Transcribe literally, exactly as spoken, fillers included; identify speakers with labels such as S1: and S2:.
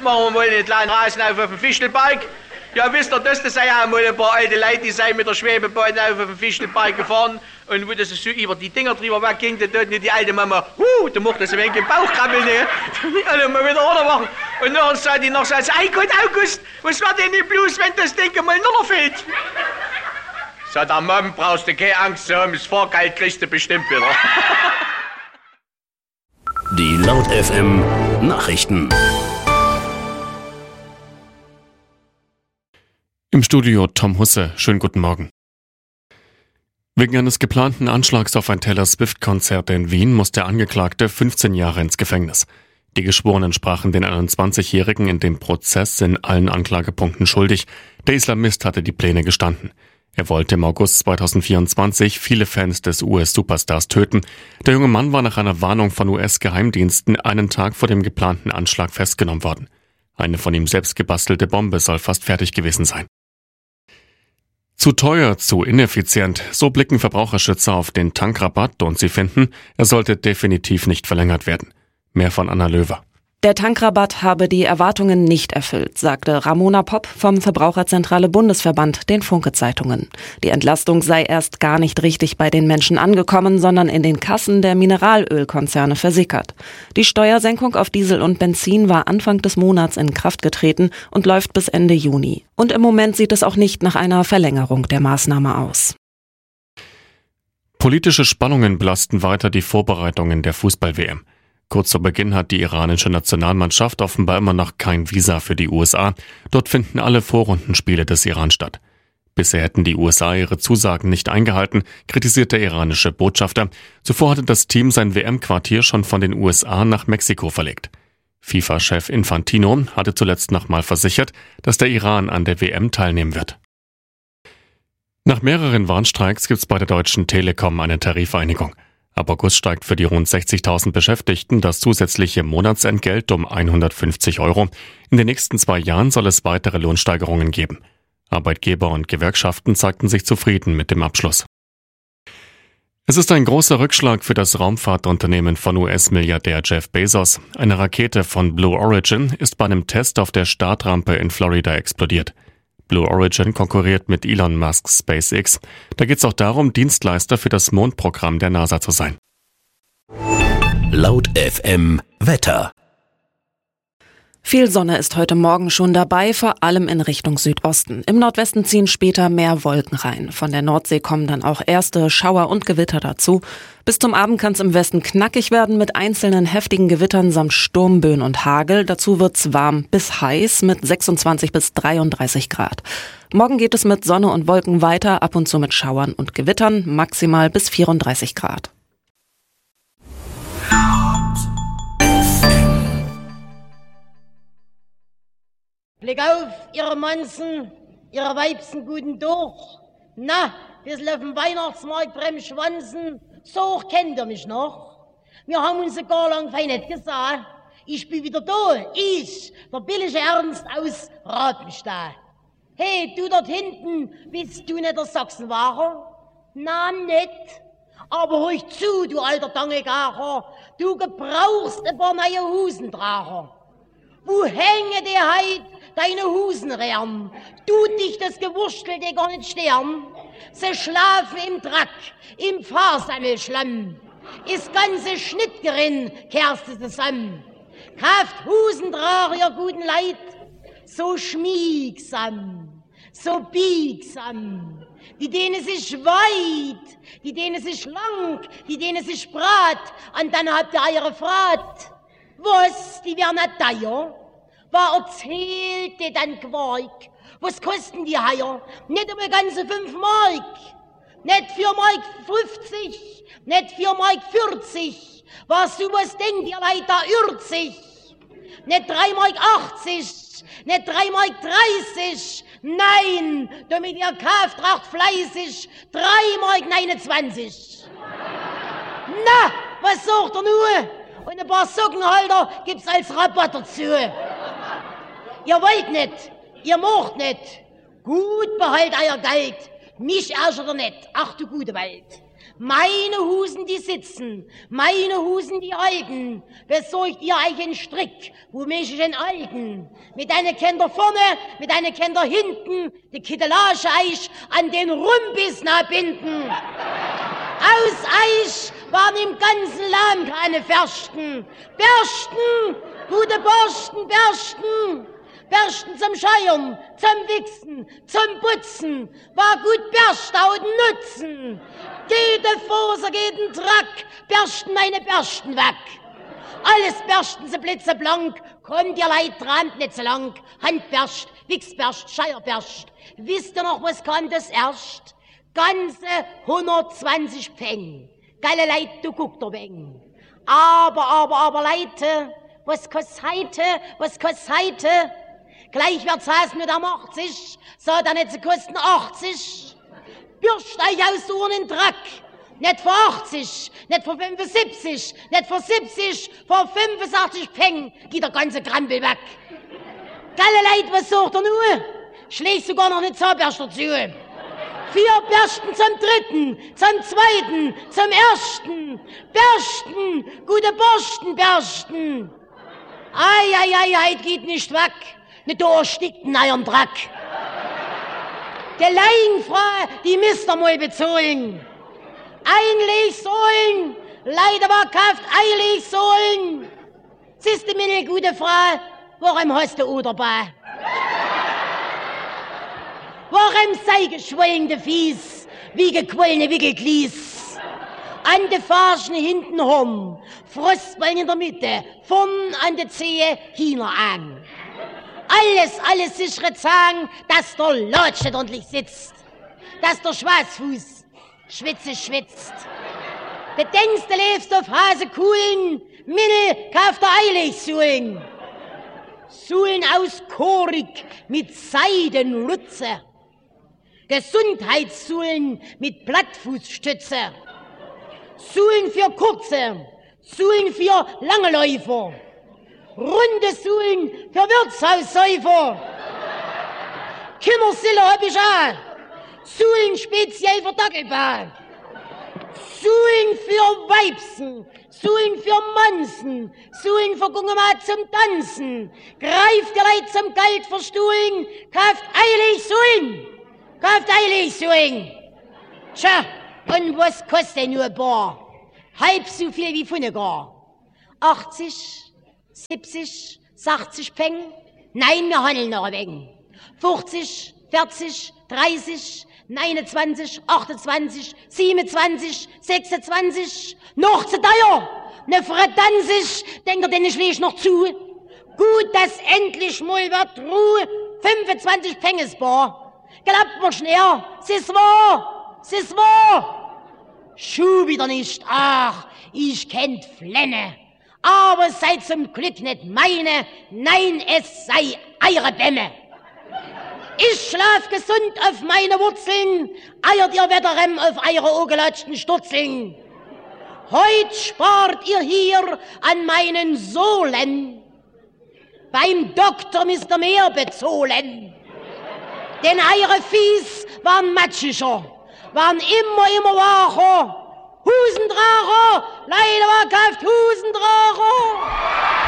S1: Machen wir mal einen kleinen Rasen auf auf dem Fichtelberg. Ja, wisst ihr, das, das sind ja mal ein paar alte Leute, die sind mit der Schwebebahn auf dem Fichtelberg gefahren. Und wo das so über die Dinger drüber wegging, da tut die alte Mama, huh, da macht das ein wenig im Bauch krabbeln, ne? Also mal wieder runter machen. Und dann sagt die noch so, ei Gott, August, was war denn nicht bloß, wenn das Ding mal noch fehlt? Sagt der Mom, brauchst du keine Angst zu haben, das Fahrgeld kriegst du bestimmt wieder.
S2: Die Laut F M Nachrichten.
S3: Im Studio Tom Husse. Schönen guten Morgen. Wegen eines geplanten Anschlags auf ein Taylor Swift-Konzert in Wien muss der Angeklagte fünfzehn Jahre ins Gefängnis. Die Geschworenen sprachen den einundzwanzigjährigen in dem Prozess in allen Anklagepunkten schuldig. Der Islamist hatte die Pläne gestanden. Er wollte im August zweitausendvierundzwanzig viele Fans des U S-Superstars töten. Der junge Mann war nach einer Warnung von U S-Geheimdiensten einen Tag vor dem geplanten Anschlag festgenommen worden. Eine von ihm selbst gebastelte Bombe soll fast fertig gewesen sein. Zu teuer, zu ineffizient, so blicken Verbraucherschützer auf den Tankrabatt und sie finden, er sollte definitiv nicht verlängert werden. Mehr von Anna Löwer.
S4: Der Tankrabatt habe die Erwartungen nicht erfüllt, sagte Ramona Popp vom Verbraucherzentrale Bundesverband den Funke-Zeitungen. Die Entlastung sei erst gar nicht richtig bei den Menschen angekommen, sondern in den Kassen der Mineralölkonzerne versickert. Die Steuersenkung auf Diesel und Benzin war Anfang des Monats in Kraft getreten und läuft bis Ende Juni. Und im Moment sieht es auch nicht nach einer Verlängerung der Maßnahme aus.
S3: Politische Spannungen belasten weiter die Vorbereitungen der Fußball-W M. Kurz zu Beginn hat die iranische Nationalmannschaft offenbar immer noch kein Visa für die U S A. Dort finden alle Vorrundenspiele des Iran statt. Bisher hätten die U S A ihre Zusagen nicht eingehalten, kritisiert der iranische Botschafter. Zuvor hatte das Team sein W M-Quartier schon von den U S A nach Mexiko verlegt. FIFA-Chef Infantino hatte zuletzt nochmal versichert, dass der Iran an der W M teilnehmen wird. Nach mehreren Warnstreiks gibt es bei der Deutschen Telekom eine Tarifeinigung. Ab August steigt für die rund sechzigtausend Beschäftigten das zusätzliche Monatsentgelt um hundertfünfzig Euro. In den nächsten zwei Jahren soll es weitere Lohnsteigerungen geben. Arbeitgeber und Gewerkschaften zeigten sich zufrieden mit dem Abschluss. Es ist ein großer Rückschlag für das Raumfahrtunternehmen von U S-Milliardär Jeff Bezos. Eine Rakete von Blue Origin ist bei einem Test auf der Startrampe in Florida explodiert. Blue Origin konkurriert mit Elon Musks SpaceX. Da geht es auch darum, Dienstleister für das Mondprogramm der NASA zu sein.
S2: Laut F M Wetter.
S4: Viel Sonne ist heute Morgen schon dabei, vor allem in Richtung Südosten. Im Nordwesten ziehen später mehr Wolken rein. Von der Nordsee kommen dann auch erste Schauer und Gewitter dazu. Bis zum Abend kann es im Westen knackig werden mit einzelnen heftigen Gewittern samt Sturmböen und Hagel. Dazu wird's warm bis heiß mit sechsundzwanzig bis dreiunddreißig Grad. Morgen geht es mit Sonne und Wolken weiter, ab und zu mit Schauern und Gewittern, maximal bis vierunddreißig Grad.
S5: Blick auf, ihre Manzen, ihre Weibsen guten durch. Na, bisschen auf dem Weihnachtsmarkt Bremschwanzen, so hoch kennt ihr mich noch. Wir haben uns gar lang fein nicht gesagt. Ich bin wieder da, ich, der billige Ernst aus Rabenstein. Hey, du dort hinten, bist du nicht der Sachsenwacher? Na, nicht. Aber hör zu, du alter Dangegacher, du gebrauchst ein paar neue Husendracher. Wo hänge die heit deine Husenrehren? Tut dich das Gewurstel dir gar nicht sterben? Sie schlafen im Dreck, im Fahrsammelschlamm. Ist ganze Schnittgerin kehrst du zusammen. Kauft Husendracher, ihr guten Leid, so schmiegsam, so biegsam. Die denen sich weit, die denen sich lang, die denen sich brat, und dann habt ihr eure Frat. Was, die werden nicht teuer? Was erzählt dir dann Quark? Was kosten die Heier? Nicht um ganze fünf Mark. Nicht vier Mark fünfzig, nicht vier Mark vierzig. Was du was denkt, ihr Leute, da irrt sich. Nicht drei Mark achtzig, nicht drei Mark dreißig. Nein, damit ihr kauft, raucht fleißig drei Mark neunundzwanzig. Na, was sagt ihr nur? Und ein paar Sockenhalter gibt's als Rabatt dazu. Ihr wollt nicht, ihr mocht nicht. Gut behalt euer Geld, mich ärgert ihr nicht. Ach du gute Welt. Meine Husen, die sitzen, meine Husen, die halten. Besorgt ihr euch einen Strick, wo mich ich enthalten. Mit deinen Kinder vorne, mit deinen Kinder hinten, die Kittelage Eich an den Rumpis binden. Aus Eich waren im ganzen Land keine Fürsten. Bersten, gute Borsten, Bersten. Bersten zum Scheuern, zum Wichsen, zum Putzen, war gut Berstauden nutzen. Jede Faser, jeden Track, bersten meine Bersten weg. Alles bersten sie blitzeblank, kommt ihr Leid dran, nicht so lang. Handberst, Wichsberst, Scheierberst. Wisst ihr noch, was kam das erst? Ganze hundertzwanzig Pfennig. Geile Leid, du guckt doch wegen. Aber, aber, aber, Leute, was kostet heute, was kostet heute? Gleich wird's heißen mit am achtzig, so dann nicht zu kosten achtzig. Bürst euch aus Uhren in Dreck. Nicht für achtzig, nicht für fünfundsiebzig, nicht für siebzig, für fünfundsechzig Pfennig geht der ganze Krampel weg. Geile Leid, was sucht er nur? Schlägt sogar noch eine Zahnbürste dazu. Vier Bürsten zum dritten, zum zweiten, zum ersten. Bürsten, gute Borsten, Bürsten. Ei, ei, ei, ei, geht nicht weg. Nicht durchstickt in eurem Dreck. Die Leinfrau, die müsst ihr mal bezahlen. Einlich sollen, leider war kauft eilig sollen. Siehst du, meine gute Frau, warum hast du oder bei? Warum sei geschwollene Fies, wie gequollene Wickelglies? An de Farschen hinten rum, Frostbein in der Mitte, vorn an de Zehe hiner an. Alles, alles sichere Zahn, dass der Lotsch nicht ordentlich sitzt. Dass der Schwarzfuß schwitze schwitzt. Du denkst, du lebst auf Hasekuhlen, Minne kauft der eilig Suhlen. Suhlen aus Korik mit Seidenrutze. Gesundheitssuhlen mit Plattfußstütze. Suhlen für Kurze, Suhlen für lange Läufer. Runde Suhlen für Wirtshaussäufer. Kindersille hab ich auch. Suhlen speziell für Dackelbahn. Suhlen für Weibsen, Suhlen für Mansen, Suhlen für Gungemat zum Tanzen. Greift ihr Leid zum Geld verstuhlen, kauft eilig Suhlen, kauft eilig Suhlen. Tja, und was kostet nur ein Bar? Halb so viel wie Funnegar. achtzig, siebzig, sechzig Peng? Nein, wir handeln noch ein wenig. fünfzig, vierzig, dreißig, neunundzwanzig, achtundzwanzig, siebenundzwanzig, sechsundzwanzig, noch zu teuer. Ne Fredanzig, denkt ihr denn, ich lege noch zu? Gut, dass endlich mal wird Ruhe, fünfundzwanzig Pengesbar. Glaubt mir schnell, es ist wahr, es ist wahr. Schuh wieder nicht, ach, ich kennt Flenne. Aber es sei zum Glück nicht meine, nein, es sei eure Bämme. Ich schlaf gesund auf meine Wurzeln, eiert ihr Wetterem auf eure ogelatschten Sturzeln. Heut spart ihr hier an meinen Sohlen. Beim Doktor müsst ihr mehr bezahlen. Denn eure Fies waren matschiger, waren immer, immer wacher. Husendracher, leider war kauft Husendracher.